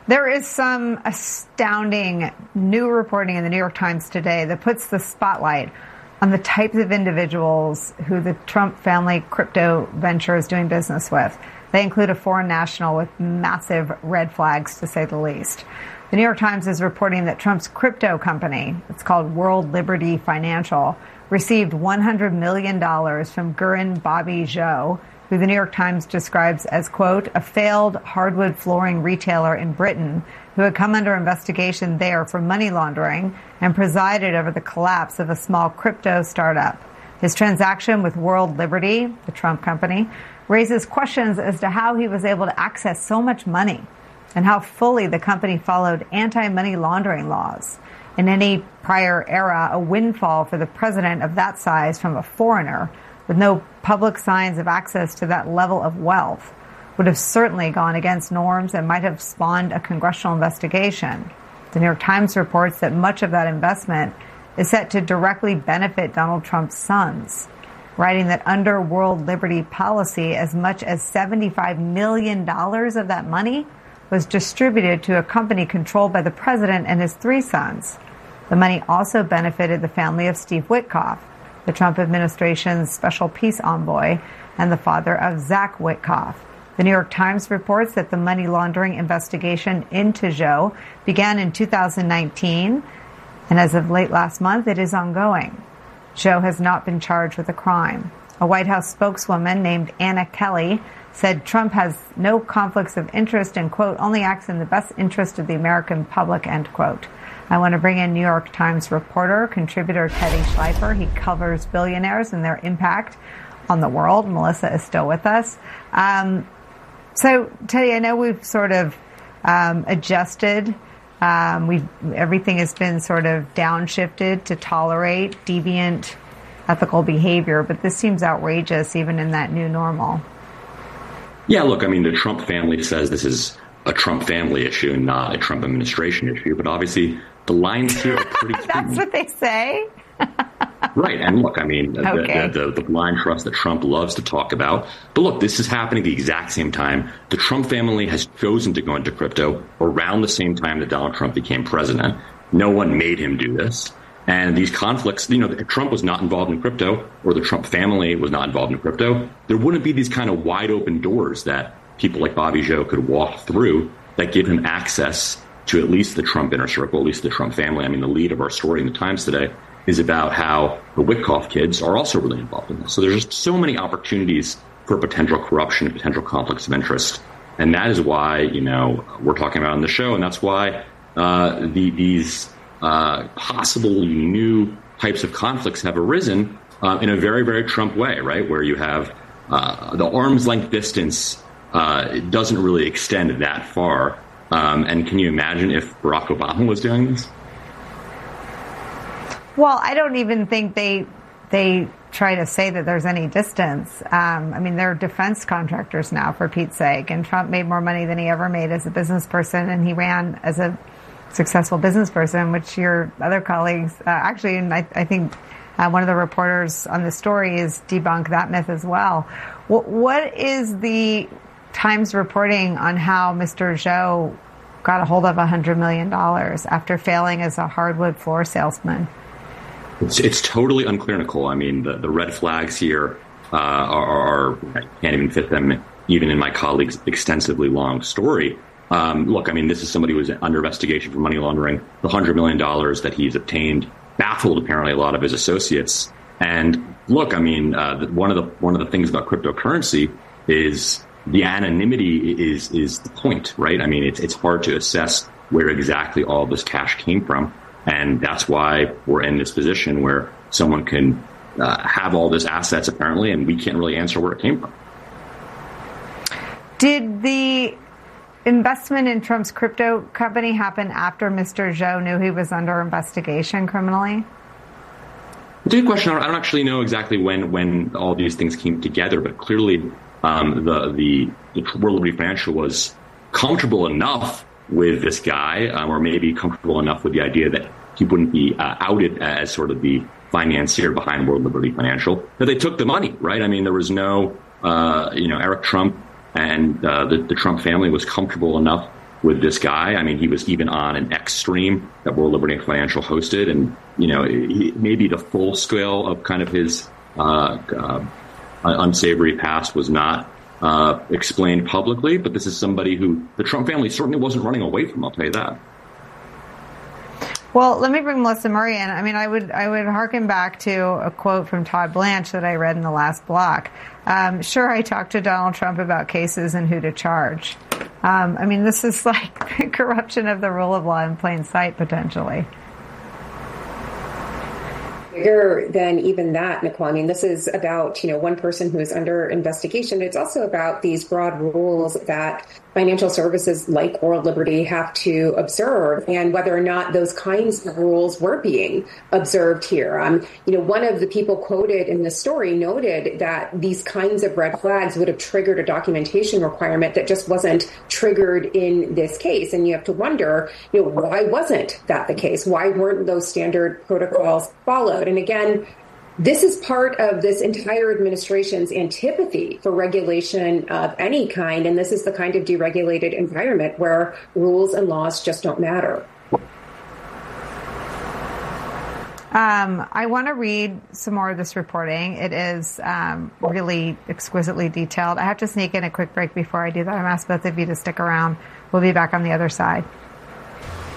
There is some astounding new reporting in the New York Times today that puts the spotlight on the types of individuals who the Trump family crypto venture is doing business with. They include a foreign national with massive red flags, to say the least. The New York Times is reporting that Trump's crypto company, it's called World Liberty Financial, received $100 million from Gurun Bobby Zhou, who the New York Times describes as, quote, a failed hardwood flooring retailer in Britain who had come under investigation there for money laundering and presided over the collapse of a small crypto startup. His transaction with World Liberty, the Trump company, raises questions as to how he was able to access so much money and how fully the company followed anti-money laundering laws. In any prior era, a windfall for the president of that size from a foreigner with no public signs of access to that level of wealth would have certainly gone against norms and might have spawned a congressional investigation. The New York Times reports that much of that investment is set to directly benefit Donald Trump's sons, writing that under World Liberty policy, as much as $75 million of that money was distributed to a company controlled by the president and his three sons. The money also benefited the family of Steve Witkoff, the Trump administration's special peace envoy and the father of Zach Witkoff. The New York Times reports that the money laundering investigation into Zhou began in 2019, and as of late last month, it is ongoing. Zhou has not been charged with a crime. A White House spokeswoman named Anna Kelly said Trump has no conflicts of interest and, quote, only acts in the best interest of the American public, end quote. I want to bring in New York Times reporter, contributor Teddy Schleifer. He covers billionaires and their impact on the world. Melissa is still with us. So, Teddy, I know we've sort of adjusted. Everything has been sort of downshifted to tolerate deviant ethical behavior, but this seems outrageous even in that new normal. Yeah, look, I mean, the Trump family says this is a Trump family issue, not a Trump administration issue, but obviously the lines here are pretty thin. That's what they say? Right. And look, I mean, the blind trust that Trump loves to talk about. But look, this is happening at the exact same time. The Trump family has chosen to go into crypto around the same time that Donald Trump became president. No one made him do this. And these conflicts, if Trump was not involved in crypto or the Trump family was not involved in crypto, there wouldn't be these kind of wide open doors that people like Bobby Zhou could walk through that give him access to at least the Trump inner circle, at least the Trump family. I mean, the lead of our story in the Times today is about how the Witkoff kids are also really involved in this. So there's just so many opportunities for potential corruption and potential conflicts of interest. And that is why, we're talking about on the show. And that's why these possible new types of conflicts have arisen in a very, very Trump way, right? Where you have the arm's length distance doesn't really extend that far. And can you imagine if Barack Obama was doing this? Well, I don't even think they try to say that there's any distance. They're defense contractors now, for Pete's sake. And Trump made more money than he ever made as a business person, and he ran as a successful business person, which your other colleagues and I think one of the reporters on the story is debunk that myth as well. What is the Times reporting on how Mr. Zhou got a hold of $100 million after failing as a hardwood floor salesman? It's totally unclear, Nicole. I mean, the red flags here are I can't even fit them even in my colleague's extensively long story. Look, I mean, this is somebody who was under investigation for money laundering. The $100 million that he's obtained baffled apparently a lot of his associates. And look, I mean, one of the things about cryptocurrency is the anonymity is the point, right? I mean, it's hard to assess where exactly all this cash came from. And that's why we're in this position where someone can have all this assets, apparently, and we can't really answer where it came from. Did the investment in Trump's crypto company happen after Mr. Zhou knew he was under investigation criminally? It's a good question. I don't actually know exactly when all these things came together, but clearly the World Liberty Financial was comfortable enough with this guy, or maybe comfortable enough with the idea that he wouldn't be outed as sort of the financier behind World Liberty Financial, that they took the money, right? I mean, there was no, Eric Trump and the Trump family was comfortable enough with this guy. I mean, he was even on an X stream that World Liberty Financial hosted, and maybe the full scale of kind of his unsavory past was not explained publicly. But this is somebody who the Trump family certainly wasn't running away from. I'll tell you that. Well, let me bring Melissa Murray in. I mean, I would harken back to a quote from Todd Blanche that I read in the last block. Sure, I talked to Donald Trump about cases and who to charge. I mean, this is like the corruption of the rule of law in plain sight, potentially. Bigger than even that, Nicole. I mean, this is about, one person who is under investigation. It's also about these broad rules that financial services like World Liberty have to observe, and whether or not those kinds of rules were being observed here. One of the people quoted in the story noted that these kinds of red flags would have triggered a documentation requirement that just wasn't triggered in this case. And you have to wonder, why wasn't that the case? Why weren't those standard protocols followed? And again, this is part of this entire administration's antipathy for regulation of any kind, and this is the kind of deregulated environment where rules and laws just don't matter. I want to read some more of this reporting. It is really exquisitely detailed. I have to sneak in a quick break before I do that. I'm asking both of you to stick around. We'll be back on the other side.